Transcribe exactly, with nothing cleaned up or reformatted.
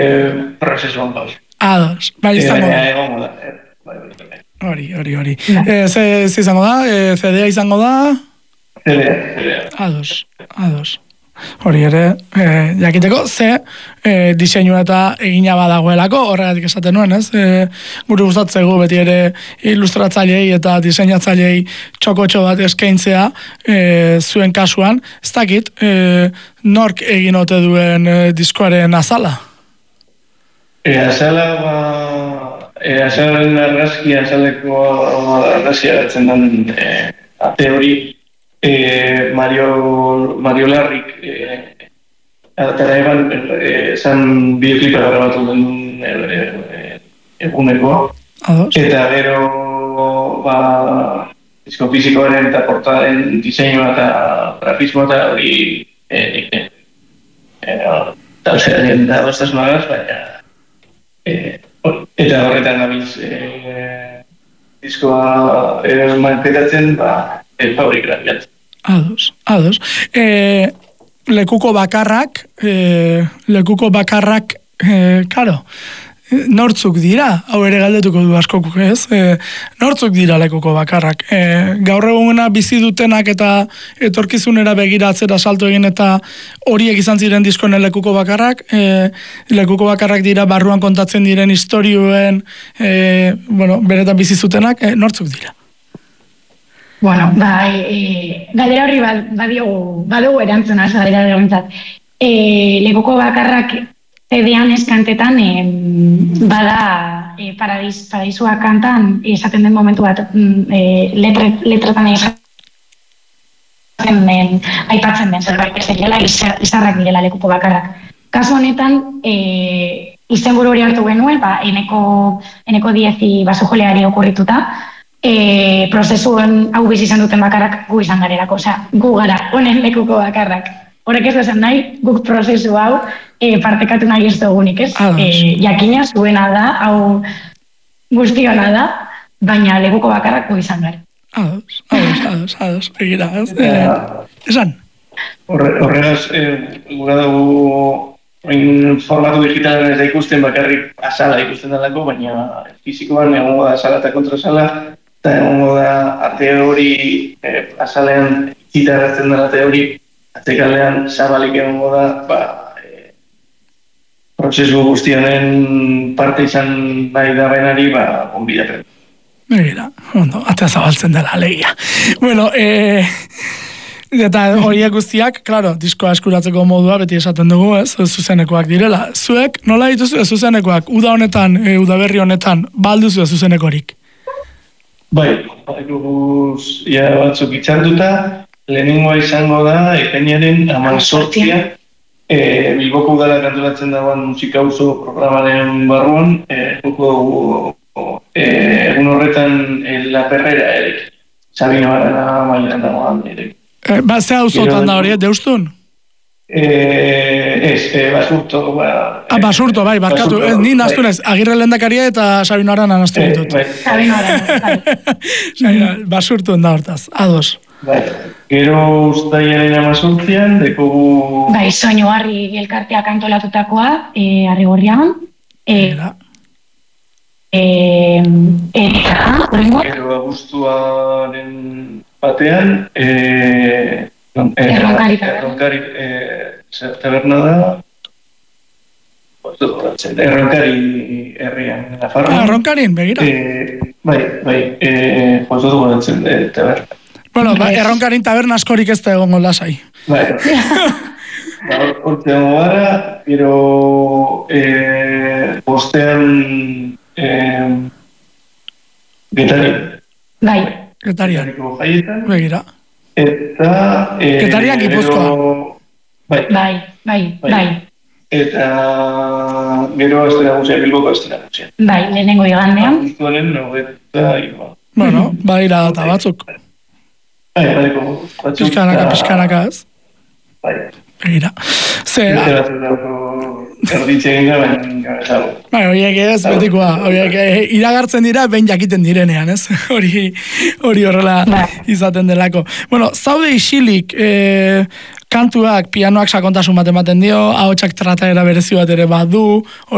prozesuan gauz. Ados, bai izango da. Egongo da. Hori, hori, hori. Ze izango da? C D A izango da? C D A, C D A. Ados, ados. Hori ere, eh, jakiteko, ze eh, diseinu eta egina badagoelako, horregatik esaten nuen, ez? Eh, gure gustatzegu beti ere ilustratzailei eta diseinatzailei txokotxo bat eskaintzea eh, zuen kasuan. Ez dakit, eh, nork egin ote duen eh, diskoaren azala? E, azala, ba, e, azalaren argazkia, azaleko argazkia gatzen den e, ate hori, Eh, Mario, Mario Larrik eh, atara eban esan bideoklipa grabatu den eh, eguneko eta gero ba, disko fizikoaren eta portaren diseinua eta grafismoa eta hori eh, eh, eh, taldearen da bostasuna baina eh, eta horretan gabiz eh, diskoa eh, manpetatzen ba, el fabrikaren jatzen. Ados, ados. E, lekuko bakarrak, e, lekuko bakarrak, e, karo, nortzuk dira, hau ere galdetuko du askok, ez? E, nortzuk dira lekuko bakarrak. E, gaur eguna bizi dutenak eta etorkizunera begiratzera salto egin eta horiek izan ziren diskonen lekuko bakarrak, e, lekuko bakarrak dira barruan kontatzen diren istorioen, e, bueno, beretan bizi zutenak, e, nortzuk dira. Bueno, bai, e, galdera horri badiogu, badugu erantzuna, ez galdera erantzat. E, lekuko bakarrak C D-an eskantetan e, bada e, paradis, paradisua kantan esaten den momentu bat e, letre, letretan esaten den, aipatzen den zerbait ez dela, izarrak direla lekuko bakarrak. Kasu honetan, e, izenburu hori hartu genuen, ba, eneko, eneko diezi basojoleari okurrituta, E, prozesuen hau bizi izan duten bakarrak gu izan garelako, osea, gu gara, honen lekuko bakarrak. Horrek ez esan nahi, guk prozesu hau e, partekatu nahi ez dugunik, ez? E, jakina zuena da, hau guztiona da, baina lekuko bakarrak gu izan gara. Ados, ados, ados, ados, egira, ez? E, esan? Horregaz, e, gura dugu formatu digitalen ez da ikusten bakarrik azala ikusten dalako, baina fizikoan egongo da azala eta kontrasala, eta egongo da ate hori, eh, azalean itxitarazten da ate hori, atekalean zabalik egongo da, ba, eh, prozesu guztionen parte izan nahi da benari, ba, onbidatzen. Mira, ondo, atea zabaltzen dela, alegia. Bueno, eh... eta horiek guztiak, klaro, diskoa eskuratzeko modua beti esaten dugu, ez, zuzenekoak direla. Zuek, nola dituzu zuzenekoak, uda honetan, e, udaberri honetan, balduzu zuzenekorik? Bai, guz, ja batzuk itxartuta, lehenengoa izango da, ekainaren amazortzia, e, Bilboko udala kantolatzen dagoen musika auzo programaren barruan, e, e, egun horretan e, La Perrera ere, Sabino Arana mailan dagoen ere. Eh, ba, ze hau zotan da hori, deustun? Eh, ez, eh, basurto. Ba, ah, basurto, bai, barkatu. Basurto, ez, ni naztu nez, Agirre lehendakaria eta Sabino Arana naztu ditut. Eh, bai. Sabino Arana, bai. Basurto da hortaz, ados. Bai, gero ustaiaren amazortzian, dekogu... Bai, soinu harri elkarteak antolatutakoa, e, harri gorriagan. E, e, eta, horrengo? Gero abuztuaren batean, eh, erronkari erronkari taberna da, erronkari herrian, Nafarroan. Ah, erronkarin, begira. Eh, bai, bai, eh, postu dugu datzen taberna. Bueno, ba, erronkarin taberna askorik ez da egongo lasai. Bai, horte dago gara, gero eh, postean eh, Getari. Bai. Getarian, begira. Eta... Eh, Getarian Gipuzkoa. Bai. Bai, bai, bai. Eta gero estena guzia, Bilboko estena guzia. Bai, lehenengo igandean. Aguztuaren nogeta iba. Bueno, badira data batzuk. Bai, badiko batzuk. Piskanaka, piskanaka ez. Bai. Begira. Ze... Beste batzuk dauko erditzen gara, baina gara. Bai, horiek ez, betikoa. Horiek iragartzen dira, behin jakiten direnean, ez? Hori hori horrela izaten delako. Bueno, zaude isilik, eh, kantuak, pianoak sakontasun bat ematen dio, ahotsak trataera berezi bat ere badu,